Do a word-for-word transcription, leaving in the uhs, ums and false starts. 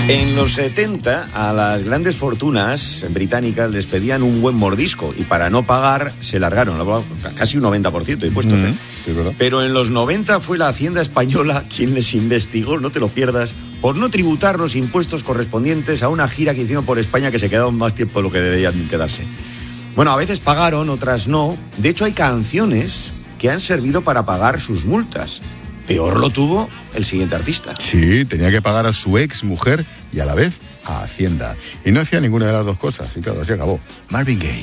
En los setenta, a las grandes fortunas británicas les pedían un buen mordisco y para no pagar se largaron, casi un noventa por ciento de impuestos. Mm, ¿eh? sí, ¿verdad? Pero en los noventa fue la Hacienda Española quien les investigó, no te lo pierdas, por no tributar los impuestos correspondientes a una gira que hicieron por España que se quedaron más tiempo de lo que debían quedarse. Bueno, a veces pagaron, otras no. De hecho, hay canciones que han servido para pagar sus multas. Peor lo tuvo el siguiente artista. Sí, tenía que pagar a su ex mujer y a la vez a Hacienda. Y no hacía ninguna de las dos cosas. Y claro, así acabó. Marvin Gaye.